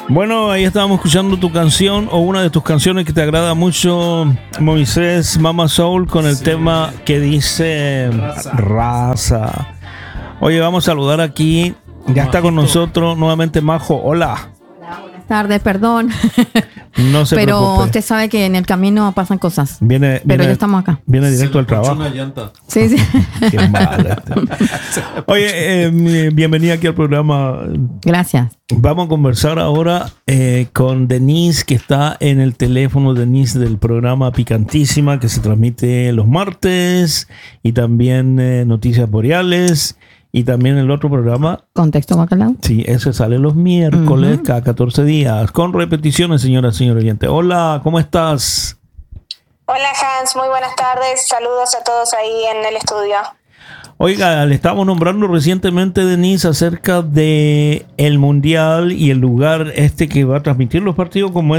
Bueno, ahí estábamos escuchando tu canción o una de tus canciones que te agrada mucho, Moisés, Mama Soul, con el tema que dice Raza. Oye, vamos a saludar aquí. Ya está con nosotros nuevamente Majo. Hola. Buenas tardes, perdón. No se pero preocupe. usted sabe que en el camino pasan cosas. Viene, pero ya estamos acá. Viene directo al trabajo. Una llanta. Sí, sí. Qué mal. Oye, bienvenida aquí al programa. Gracias. Vamos a conversar ahora con Denise, que está en el teléfono. Denise, del programa Picantísima, que se transmite los martes, y también Noticias Boreales, y también el otro programa. Contexto Bacalao. Sí, ese sale los miércoles, cada 14 días, con repeticiones, señora oyente. Hola, ¿cómo estás? Hola Hans, muy buenas tardes. Saludos a todos ahí en el estudio. Oiga, le estamos nombrando recientemente, Denise, acerca de el Mundial y el lugar que va a transmitir los partidos, como es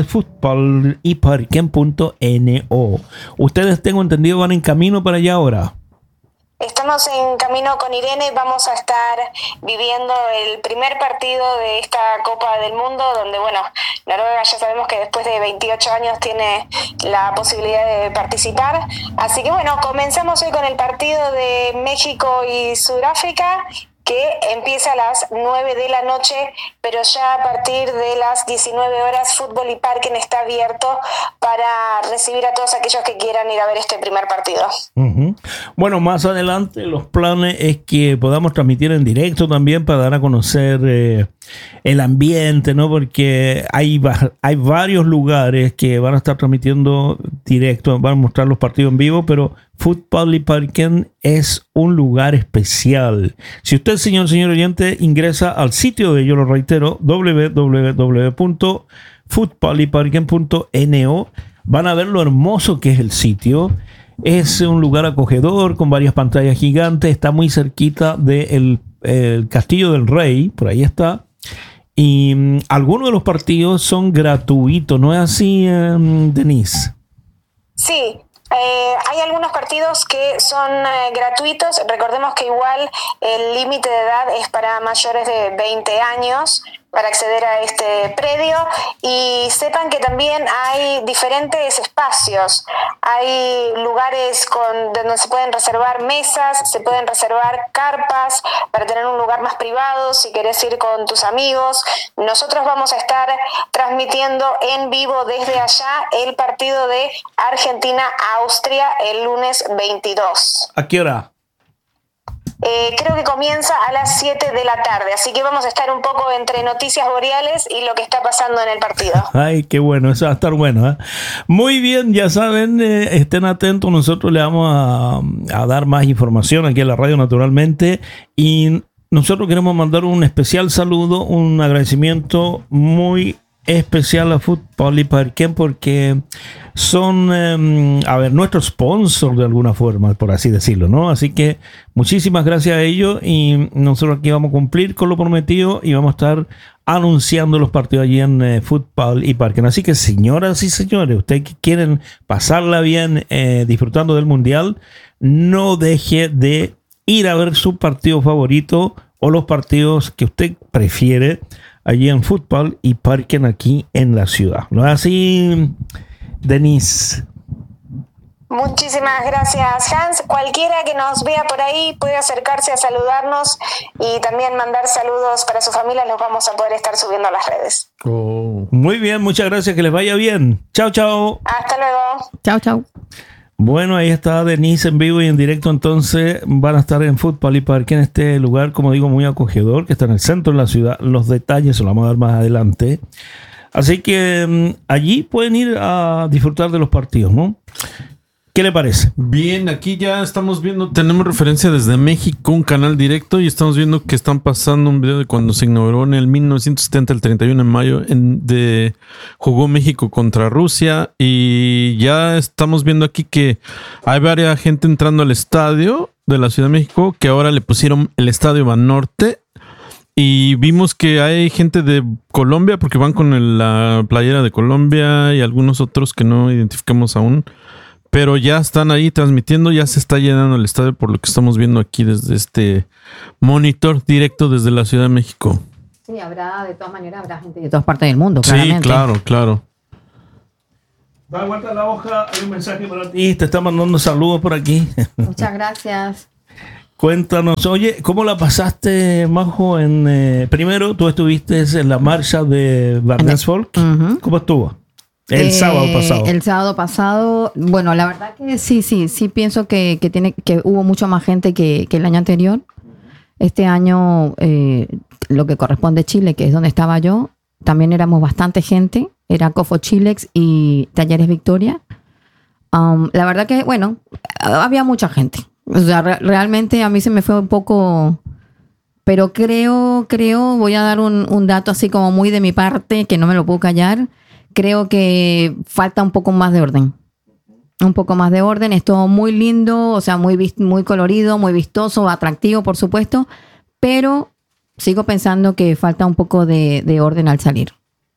futboliparken.no. Ustedes, tengo entendido, van en camino para allá ahora. Estamos en camino con Irene, vamos a estar viviendo el primer partido de esta Copa del Mundo, donde, bueno, Noruega ya sabemos que después de 28 años tiene la posibilidad de participar. Así que, bueno, comenzamos hoy con el partido de México y Sudáfrica, que empieza a las 9 de la noche, pero ya a partir de las 19 horas Fútbol y Parken está abierto para recibir a todos aquellos que quieran ir a ver este primer partido. Uh-huh. Bueno, más adelante los planes es que podamos transmitir en directo también para dar a conocer el ambiente, ¿no? Porque hay varios lugares que van a estar transmitiendo directo, van a mostrar los partidos en vivo, pero Fútbol y Parken es un lugar especial. Si usted, señor oyente, ingresa al sitio de, yo lo reitero, www.futboliparken.no, van a ver lo hermoso que es el sitio. Es un lugar acogedor con varias pantallas gigantes, está muy cerquita del Castillo del Rey, por ahí está. Y algunos de los partidos son gratuitos, ¿no es así, Denise? Sí. Hay algunos partidos que son gratuitos. Recordemos que igual el límite de edad es para mayores de 20 años para acceder a este predio, y sepan que también hay diferentes espacios. Hay lugares donde se pueden reservar mesas, se pueden reservar carpas para tener un lugar más privado si querés ir con tus amigos. Nosotros vamos a estar transmitiendo en vivo desde allá el partido de Argentina-Austria el lunes 22. ¿A qué hora? Creo que comienza a las 7 de la tarde, así que vamos a estar un poco entre Noticias Boreales y lo que está pasando en el partido. Ay, qué bueno, eso va a estar bueno, ¿eh? Muy bien, ya saben, estén atentos, nosotros le vamos a dar más información aquí en la radio, naturalmente, y nosotros queremos mandar un especial saludo, un agradecimiento muy especial a Fútbol y Parken, porque son, nuestro sponsor de alguna forma, por así decirlo, ¿no? Así que muchísimas gracias a ellos, y nosotros aquí vamos a cumplir con lo prometido y vamos a estar anunciando los partidos allí en Fútbol y Parken. Así que, señoras y señores, ustedes que quieren pasarla bien disfrutando del Mundial, no deje de ir a ver su partido favorito o los partidos que usted prefiere allí en Fútbol y Parken aquí en la ciudad. ¿No es así, Denise? Muchísimas gracias, Hans. Cualquiera que nos vea por ahí puede acercarse a saludarnos y también mandar saludos para su familia. Los vamos a poder estar subiendo a las redes. Oh. Muy bien, muchas gracias. Que les vaya bien. Chao, chao. Hasta luego. Chao, chao. Bueno, ahí está Denise en vivo y en directo. Entonces van a estar en Fútbol y Parken, en este lugar, como digo, muy acogedor, que está en el centro de la ciudad. Los detalles se los vamos a dar más adelante. Así que allí pueden ir a disfrutar de los partidos, ¿no? ¿Qué le parece? Bien, aquí ya estamos viendo, tenemos referencia desde México, un canal directo, y estamos viendo que están pasando un video de cuando se inauguró en el 1970, el 31 de mayo, jugó México contra Rusia, y ya estamos viendo aquí que hay varias gente entrando al estadio de la Ciudad de México, que ahora le pusieron el Estadio Banorte, y vimos que hay gente de Colombia, porque van con la playera de Colombia y algunos otros que no identificamos aún. Pero ya están ahí transmitiendo, ya se está llenando el estadio por lo que estamos viendo aquí desde este monitor directo desde la Ciudad de México. Sí, habrá, de todas maneras, habrá gente de todas partes del mundo, Sí, claramente. claro. Da vuelta la hoja, hay un mensaje para ti, te está mandando saludos por aquí. Muchas gracias. Cuéntanos, oye, ¿cómo la pasaste, Majo? Primero, tú estuviste en la marcha de Vardens Folk. Ujú. ¿Cómo estuvo? El sábado pasado. El sábado pasado, bueno, la verdad que sí pienso que hubo mucho más gente que el año anterior. Este año, lo que corresponde a Chile, que es donde estaba yo, también éramos bastante gente. Era Cofo Chilex y Talleres Victoria. La verdad que, bueno, había mucha gente. O sea, realmente a mí se me fue un poco... Pero creo, voy a dar un dato así como muy de mi parte, que no me lo puedo callar. Creo que falta un poco más de orden. Un poco más de orden. Es todo muy lindo, o sea, muy colorido, muy vistoso, atractivo, por supuesto. Pero sigo pensando que falta un poco de orden al salir.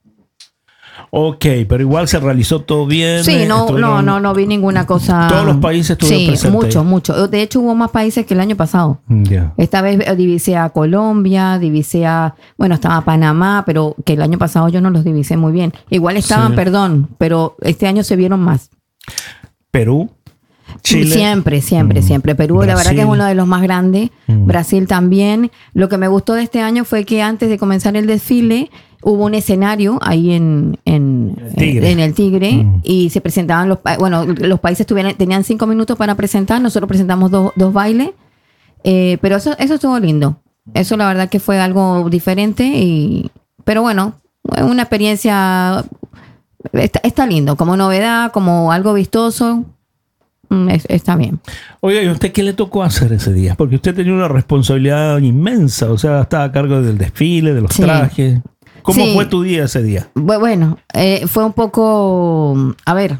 Ok, pero igual se realizó todo bien. Sí, no vi ninguna cosa. Todos los países estuvieron presentes. Sí, mucho. De hecho, hubo más países que el año pasado. Ya. Esta vez divisé a Colombia, estaba Panamá, pero que el año pasado yo no los divisé muy bien. Igual estaban, Sí. pero este año se vieron más. Perú, Chile. Siempre. Perú, la verdad Brasil. que es uno de los más grandes. Brasil también. Lo que me gustó de este año fue que antes de comenzar el desfile hubo un escenario ahí en el Tigre y se presentaban los países tenían 5 minutos para presentar. Nosotros presentamos dos bailes, pero eso estuvo lindo. Eso la verdad que fue algo diferente pero bueno, una experiencia está lindo, como novedad, como algo vistoso. Está bien. Oiga, ¿y a usted qué le tocó hacer ese día? Porque usted tenía una responsabilidad inmensa, o sea, estaba a cargo del desfile, de los trajes. ¿Cómo fue tu día ese día? Bueno, fue un poco, a ver,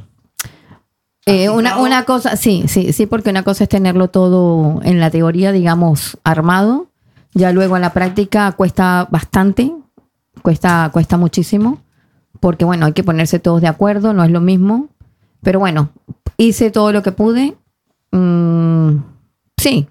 una cosa, sí, porque una cosa es tenerlo todo en la teoría, digamos, armado. Ya luego en la práctica cuesta bastante, cuesta muchísimo, porque bueno, hay que ponerse todos de acuerdo, no es lo mismo. Pero bueno, hice todo lo que pude. Sí.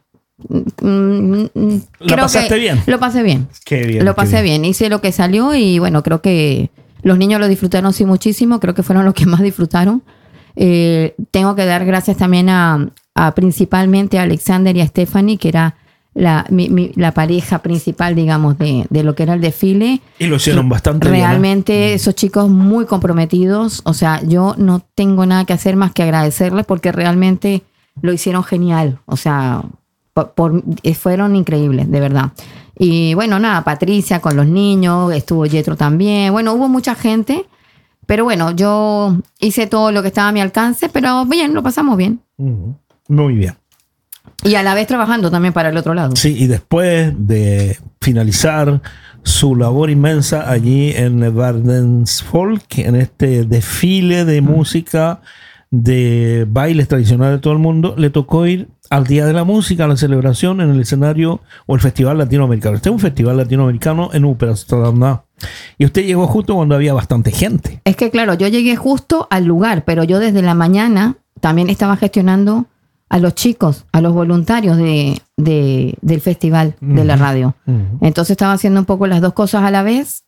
¿Lo pasaste bien? Lo pasé bien. Qué bien. Lo pasé bien. Hice lo que salió y bueno, creo que los niños lo disfrutaron sí muchísimo. Creo que fueron los que más disfrutaron. Tengo que dar gracias también a principalmente a Alexander y a Stephanie, que era la pareja principal, digamos, de lo que era el desfile. Y lo hicieron bastante bien. Realmente esos chicos muy comprometidos. O sea, yo no tengo nada que hacer más que agradecerles porque realmente lo hicieron genial. O sea, fueron increíbles, de verdad. Y bueno, nada, Patricia con los niños, estuvo Yetro también. Bueno, hubo mucha gente, pero bueno, yo hice todo lo que estaba a mi alcance, pero bien, lo pasamos bien. Muy bien. Y a la vez trabajando también para el otro lado. Sí, y después de finalizar su labor inmensa allí en Vardens Folk, en este desfile de música, de bailes tradicionales de todo el mundo, le tocó ir al Día de la Música, a la celebración en el escenario o el Festival Latinoamericano. Este es un festival latinoamericano en Upernavik. Y usted llegó justo cuando había bastante gente. Es que claro, yo llegué justo al lugar, pero yo desde la mañana también estaba gestionando a los chicos, a los voluntarios del festival de la radio. Entonces estaba haciendo un poco las dos cosas a la vez.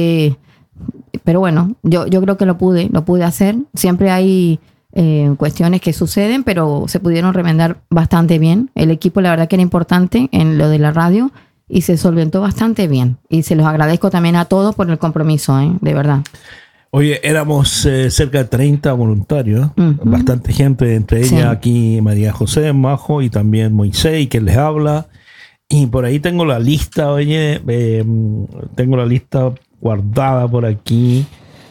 Pero bueno, yo creo que lo pude hacer. Siempre hay cuestiones que suceden, pero se pudieron remendar bastante bien. El equipo, la verdad que era importante en lo de la radio y se solventó bastante bien. Y se los agradezco también a todos por el compromiso, de verdad. Oye, éramos cerca de 30 voluntarios, bastante gente, entre ellas aquí María José, Majo y también Moisés, que les habla. Y por ahí tengo la lista, tengo la lista guardada por aquí,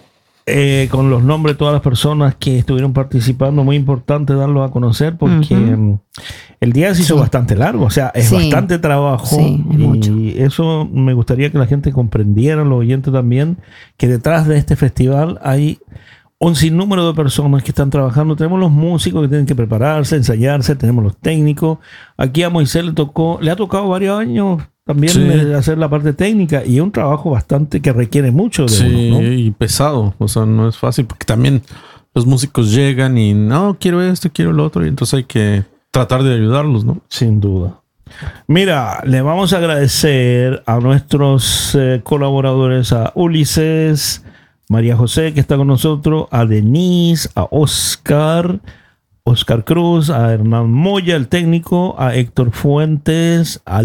con los nombres de todas las personas que estuvieron participando. Muy importante darlos a conocer porque el día se hizo bastante largo, o sea, es bastante trabajo. Sí, es mucho. Y eso me gustaría que la gente comprendiera, los oyentes también, que detrás de este festival hay un sinnúmero de personas que están trabajando. Tenemos los músicos que tienen que prepararse, ensayarse, tenemos los técnicos. Aquí a Moisés le ha tocado varios años también hacer la parte técnica, y es un trabajo bastante que requiere mucho de uno, ¿no? Y pesado, o sea, no es fácil porque también los músicos llegan y no, quiero esto, quiero lo otro, y entonces hay que tratar de ayudarlos, ¿no? Sin duda. Mira, le vamos a agradecer a nuestros colaboradores, a Ulises, María José, que está con nosotros, a Denise, a Oscar Cruz, a Hernán Moya, el técnico, a Héctor Fuentes, a